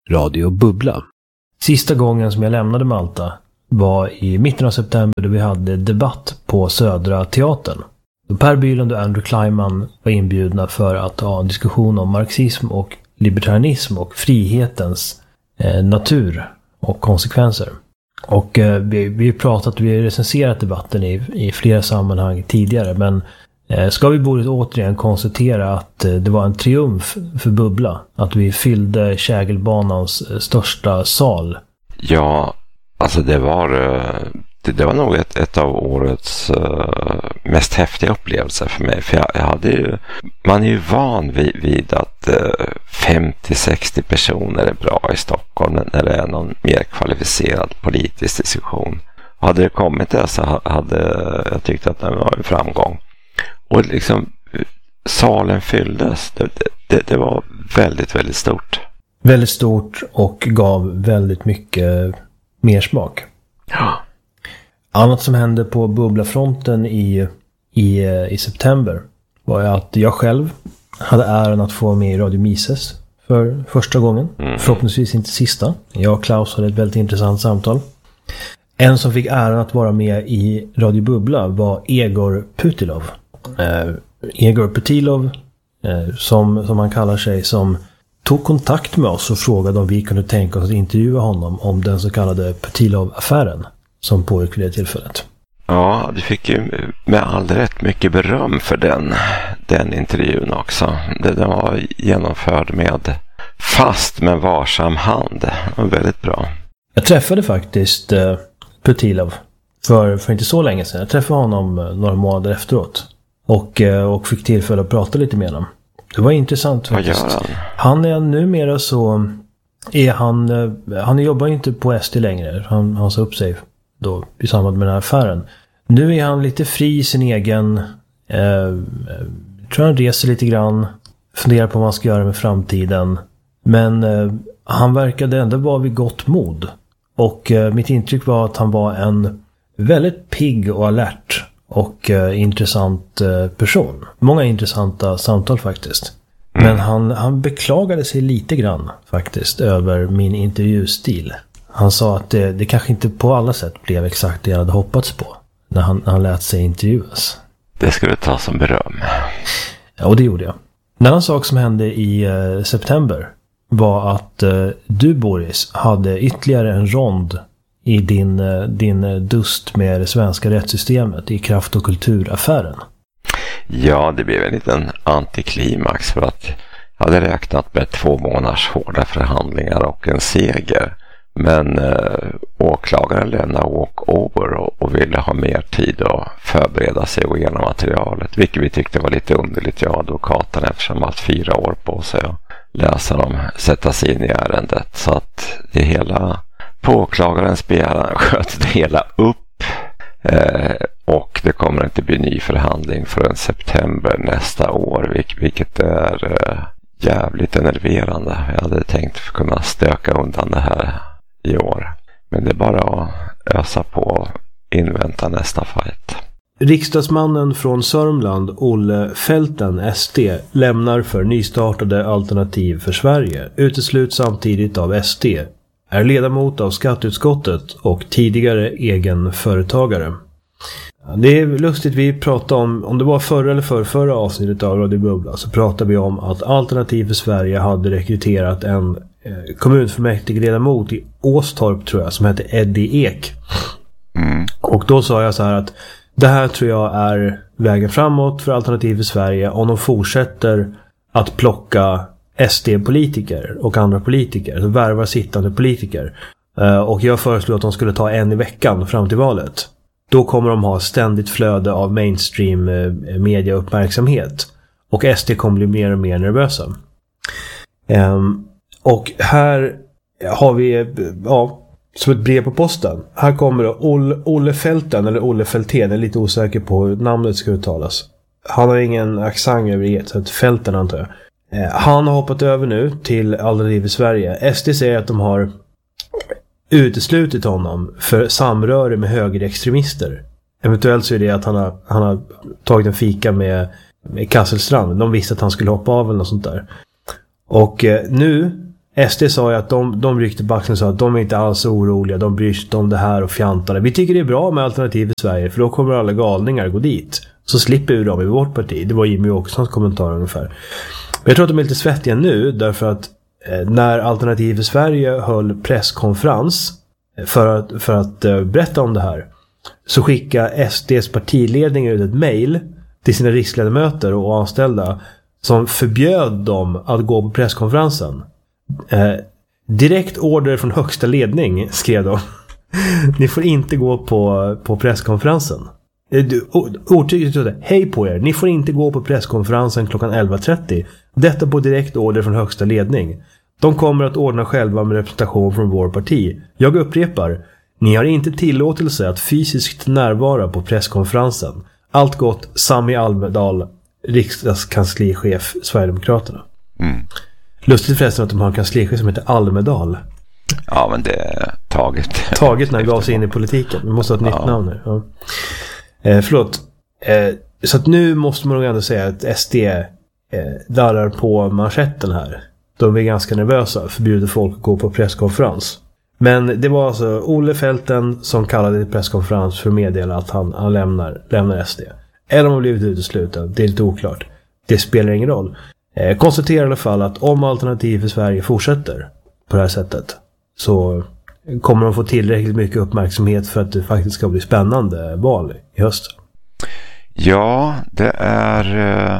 Radio Bubbla. Sista gången som jag lämnade Malta var i mitten av september då vi hade debatt på Södra Teatern. Per Bylund och Andrew Kleiman var inbjudna för att ha en diskussion om marxism och libertarianism och frihetens natur och konsekvenser. Och vi har recenserat debatten i flera sammanhang tidigare, men ska vi borde återigen konstatera att det var en triumf för Bubbla att vi fyllde Kägelbanans största sal. Ja, alltså det var nog ett av årets mest häftiga upplevelser för mig. För man är ju van vid att 50-60 personer är bra i Stockholm när det är någon mer kvalificerad politisk diskussion. Och hade det kommit det så hade jag tyckt att det var en framgång. Och liksom salen fylldes. Det var väldigt, väldigt stort. Väldigt stort och gav väldigt mycket mer smak. Ja. Annat som hände på Bubbla-fronten i september var att jag själv hade äran att få med i Radio Mises för första gången. Förhoppningsvis inte sista. Jag och Klaus hade ett väldigt intressant samtal. En som fick äran att vara med i Radio Bubbla var Egor Putilov. Egor Putilov, som han kallar sig, som tog kontakt med oss och frågade om vi kunde tänka oss att intervjua honom om den så kallade Putilov-affären som pågick vid det tillfället. Ja, du fick ju med all rätt mycket beröm för den intervjun också. Den var genomförd med fast men varsam hand. Det var väldigt bra. Jag träffade faktiskt Putilov för inte så länge sedan. Jag träffade honom några månader efteråt. Och fick tillfälle att prata lite med honom. Det var intressant faktiskt. Vad gör han? Han är numera så... Han jobbar inte på SD längre. Han sa upp sig då i samband med den här affären. Nu är han lite fri i sin egen... tror han reser lite grann. Funderar på vad han ska göra med framtiden. Men han verkade ändå vara vid gott mod. Och mitt intryck var att han var en väldigt pigg och alert och intressant person. Många intressanta samtal faktiskt. Men han beklagade sig lite grann faktiskt över min intervjustil. Han sa att det kanske inte på alla sätt blev exakt det jag hade hoppats på när han lät sig intervjuas. Det skulle du ta som beröm. Ja, och det gjorde jag. En annan sak som hände i september var att du, Boris, hade ytterligare en rond i din dust med det svenska rättssystemet i kraft- och kulturaffären. Ja, det blev en liten antiklimax för att jag hade räknat med 2 månaders hårda förhandlingar och en seger. Men åklagaren lämnade walkover och ville ha mer tid att förbereda sig och igenom materialet. Vilket vi tyckte var lite underligt, jag advokaten, eftersom de haft 4 år på sig att läsa dem, sätta sig in i ärendet. Så att det hela på åklagarens begäran sköt det hela upp. Och det kommer inte bli ny förhandling förrän september nästa år, vilket är jävligt enerverande. Jag hade tänkt kunna stöka undan det här i år. Men det är bara att ösa på och invänta nästa fight. Riksdagsmannen från Sörmland, Olle Fälten, SD, lämnar för nystartade Alternativ för Sverige, utesluts samtidigt av SD, är ledamot av skatteutskottet och tidigare egen företagare. Det är lustigt, vi pratade om det var förra eller förra avsnittet av Radio Bubbla, så pratade vi om att Alternativ för Sverige hade rekryterat en kommunfullmäktige ledamot i Åstorp, tror jag, som hette Eddie Ek. Och då sa jag så här att det här tror jag är vägen framåt för Alternativ för Sverige om de fortsätter att plocka SD-politiker och andra politiker, så värvar sittande politiker. Och jag föreslog att de skulle ta en i veckan fram till valet. Då kommer de ha ständigt flöde av mainstream mediauppmärksamhet. Och SD kommer bli mer och mer nervösa. Och här har vi, som ett brev på posten. Här kommer då Olle Fälten, eller Olle Fälten, jag är lite osäker på hur namnet ska uttalas. Han har ingen accent över det, så ett Fälten antar jag. Han har hoppat över nu till Alternativ i Sverige. SD säger att de har uteslutit honom för samröre med högerextremister. Eventuellt så är det att han har tagit en fika med Kasselstrand. De visste att han skulle hoppa av eller något sånt där. Och nu SD sa ju att de ryckte backen och sa att de är inte alls oroliga, de bryr sig inte om det här och fjantarna. Vi tycker det är bra med alternativ i Sverige, för då kommer alla galningar gå dit. Så slipper vi dem i vårt parti. Det var Jimmy Åkessons kommentar ungefär. Men jag tror att de är lite svettiga nu, därför att när Alternativ för Sverige höll presskonferens för att berätta om det här, så skickade SDs partiledning ut ett mejl till sina riksledamöter och anställda som förbjöd dem att gå på presskonferensen. Direkt order från högsta ledning, skrev de. Ni får inte gå på presskonferensen. Ortrycket stod det: hej på er, ni får inte gå på presskonferensen klockan 11.30. Detta på direkt order från högsta ledning. De kommer att ordna själva med representation från vår parti. Jag upprepar, ni har inte tillåtelse att fysiskt närvara på presskonferensen. Allt gott, Sami Almedal, riksdagskanslichef, Sverigedemokraterna. Lustigt förresten att de har en kanslichef som heter Almedal. Ja, men det är taget när han gav sig in i politiken. Vi måste ha ett nytt namn nu. Ja. Förlåt. Så att nu måste man nog ändå säga att SD darrar på manschetten här. De är ganska nervösa, förbjuder folk att gå på presskonferens. Men det var alltså Olle Fälten som kallade till presskonferens för att meddela att han lämnar SD. Eller om han blivit utesluten, det är lite oklart. Det spelar ingen roll. Konstaterar i alla fall att om Alternativ för Sverige fortsätter på det här sättet, så kommer de få tillräckligt mycket uppmärksamhet för att det faktiskt ska bli spännande val i höst. Ja, det är...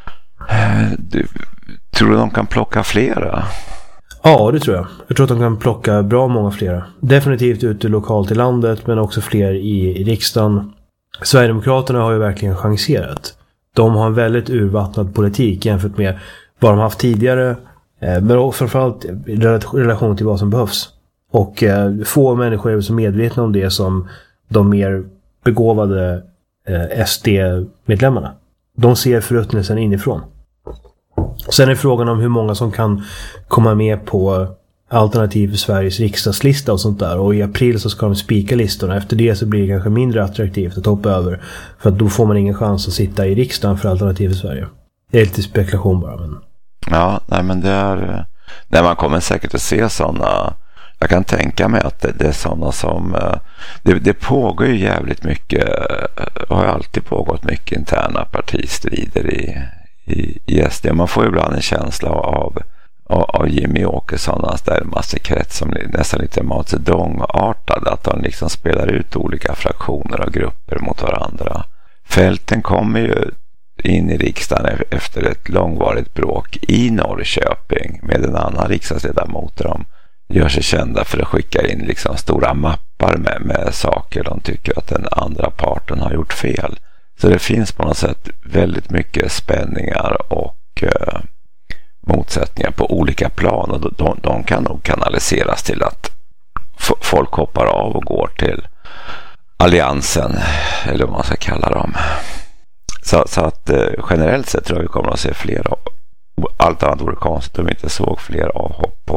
tror du de kan plocka flera? Ja, det tror jag. Jag tror att de kan plocka bra många flera. Definitivt ute lokalt i landet, men också fler i riksdagen. Sverigedemokraterna har ju verkligen chanserat. De har en väldigt urvattnad politik jämfört med vad de haft tidigare, men framförallt i relation till vad som behövs. Och få människor är så medvetna om det som de mer begåvade SD-medlemmarna. De ser förruttnelsen inifrån. Sen är frågan om hur många som kan komma med på Alternativ för Sveriges riksdagslista och sånt där. Och i april så ska de spika listorna. Efter det så blir det kanske mindre attraktivt att hoppa över. För att då får man ingen chans att sitta i riksdagen för Alternativ för Sverige. Det är lite spekulation bara. Men... Ja, nej, men det är... Nej, man kommer säkert att se sådana... Jag kan tänka mig att det är sådana som... Det pågår ju jävligt mycket... har ju alltid pågått mycket interna partistrider i SD. Man får ju ibland en känsla av Jimmy Åkesson och hans närmaste krets som nästan lite Mao Zedong-artad, att de liksom spelar ut olika fraktioner och grupper mot varandra. Fälten kommer ju in i riksdagen efter ett långvarigt bråk i Norrköping med en annan riksdagsledamot. De gör sig kända för att skicka in liksom stora mappar med saker de tycker att den andra parten har gjort fel. Så det finns på något sätt väldigt mycket spänningar och motsättningar på olika plan, och de kan nog kanaliseras till att folk hoppar av och går till alliansen, eller vad man ska kalla dem. Så att generellt sett tror jag vi kommer att se fler, allt annat vore konstigt om vi inte såg fler avhopp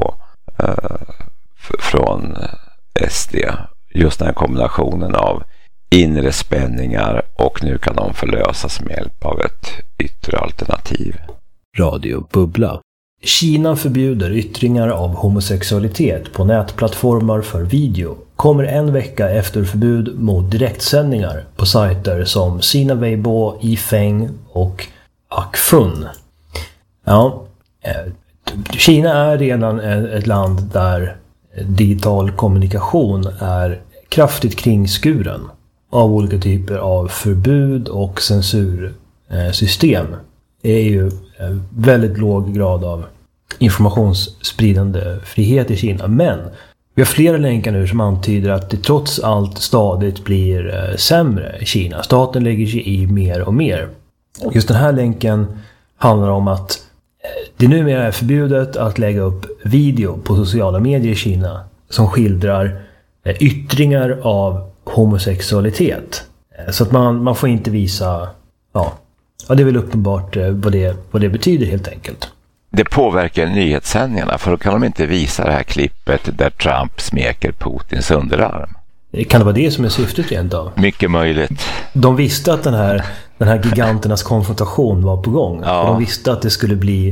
från SD. Just den här kombinationen av inre spänningar, och nu kan de förlösas med hjälp av ett yttre alternativ. Radio Bubbla. Kina förbjuder yttringar av homosexualitet på nätplattformar för video. Kommer en vecka efter förbud mot direktsändningar på sajter som Sina Weibo, Yifeng och Akfun. Ja, Kina är redan ett land där digital kommunikation är kraftigt kringskuren av olika typer av förbud och censursystem. Det är ju väldigt låg grad av informationsspridande frihet i Kina. Men vi har flera länkar nu som antyder att det trots allt stadigt blir sämre i Kina. Staten lägger sig i mer och mer. Just den här länken handlar om att det numera är förbjudet att lägga upp video på sociala medier i Kina som skildrar yttringar av homosexualitet. Så att man får inte visa... Ja, det är väl uppenbart vad det betyder helt enkelt. Det påverkar nyhetssändningarna, för då kan de inte visa det här klippet där Trump smeker Putins underarm. Kan det vara det som är syftet rent av? Mycket möjligt. De visste att den här giganternas konfrontation var på gång. Ja. Och de visste att det skulle bli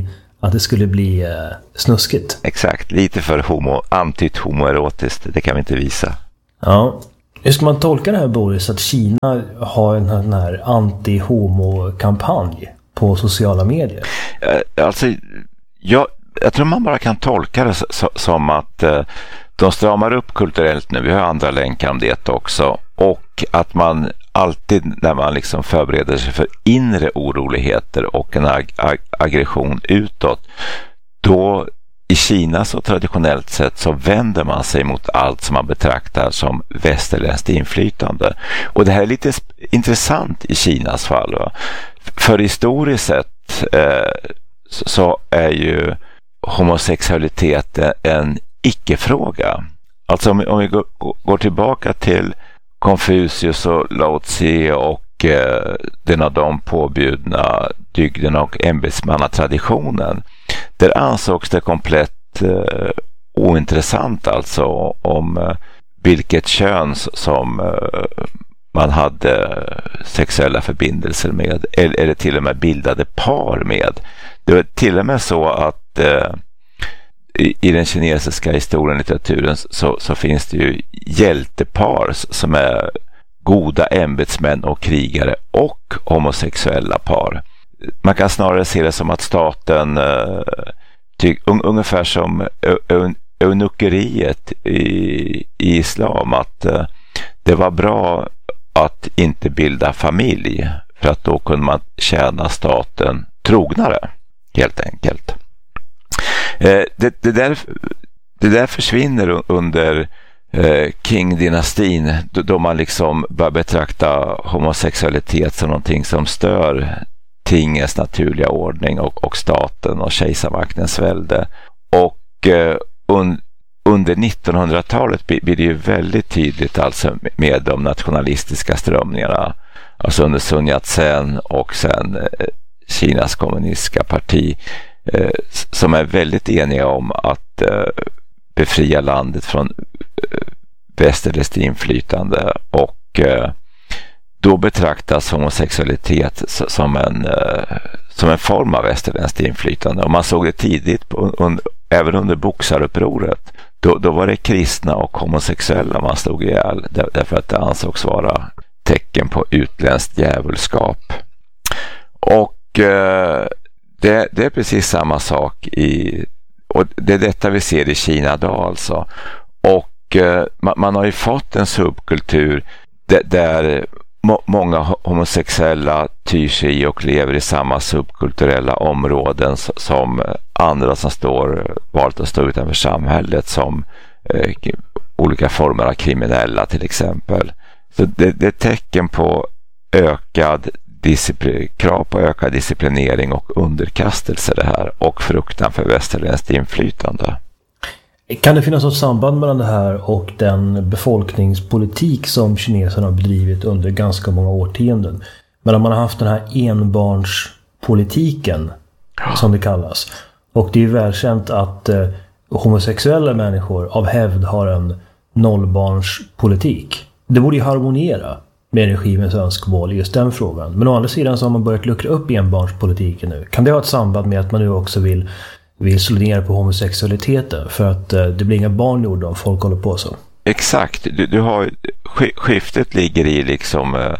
att det skulle bli snuskigt. Exakt, lite för antytt homoerotiskt, det kan vi inte visa. Ja, hur ska man tolka det här, Boris, att Kina har en här anti-homo-kampanj på sociala medier? Alltså, jag tror man bara kan tolka det som att de stramar upp kulturellt nu. Vi har andra länkar om det också. Och att man alltid när man liksom förbereder sig för inre oroligheter och en aggression utåt, då i Kina så traditionellt sett så vänder man sig mot allt som man betraktar som västerländskt inflytande. Och det här är lite intressant i Kinas fall. Va? För historiskt sett så är ju homosexualitet en icke-fråga. Alltså om vi går tillbaka till Konfucius och Lao Tse och den av dem påbjudna dygden och ämbetsmannatraditionen, där ansågs det komplett ointressant alltså om vilket kön som man hade sexuella förbindelser med eller till och med bildade par med. Det var till och med så att i den kinesiska historien och litteraturen så finns det ju hjältepar som är goda ämbetsmän och krigare och homosexuella par. Man kan snarare se det som att staten ungefär som eunuckeriet i islam, att det var bra att inte bilda familj för att då kunde man tjäna staten trognare, helt enkelt. Det där försvinner under Qing-dynastin, då man liksom börjar betrakta homosexualitet som någonting som stör tingens naturliga ordning och staten och kejsarmaktens välde. Och under 1900-talet blir det ju väldigt tydligt alltså med de nationalistiska strömningarna, alltså under Sun Yat-sen och sen Kinas kommunistiska parti, som är väldigt eniga om att befria landet från västerländskt inflytande, och då betraktas homosexualitet som en form av västerländskt inflytande. Och man såg det tidigt även under boxarupproret. Då var det kristna och homosexuella man slog ihjäl därför att det ansågs vara tecken på utländskt djävulskap. Och det är precis samma sak och det är detta vi ser i Kina idag alltså. Och man har ju fått en subkultur där många homosexuella tyr sig i och lever i samma subkulturella områden som andra som valt att stå utanför samhället, som olika former av kriminella till exempel. Så det är tecken på krav på ökad disciplinering och underkastelse det här, och fruktan för västerländskt inflytande. Kan det finnas något samband mellan det här och den befolkningspolitik som kineserna har bedrivit under ganska många årtionden? Men man har haft den här enbarnspolitiken som det kallas. Och det är välkänt att homosexuella människor av hävd har en nollbarnspolitik. Det borde ju harmoniera med regimens önskemål i just den frågan. Men å andra sidan så har man börjat luckra upp enbarnspolitiken nu. Kan det ha ett samband med att man nu också vill slå ner på homosexualiteten för att det blir inga barn gjorda om folk håller på så? Exakt. Du har, skiftet ligger i liksom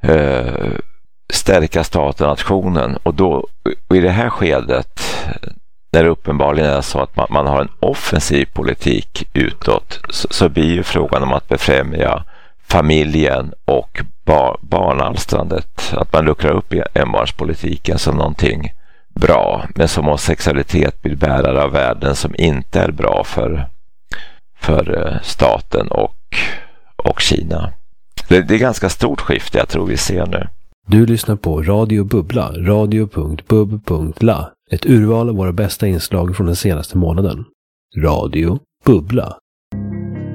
stärka staten och nationen, och då i det här skedet där det uppenbarligen är så att man har en offensiv politik utåt, så blir ju frågan om att befrämja familjen och barnalstrandet, att man luckrar upp enbarnspolitiken som någonting bra, men som homosexualitet blir bärare av värden som inte är bra för staten och Kina. Det är ganska stort skifte jag tror vi ser nu. Du lyssnar på Radio Bubbla, radio.bub.la, ett urval av våra bästa inslag från den senaste månaden. Radio Bubbla.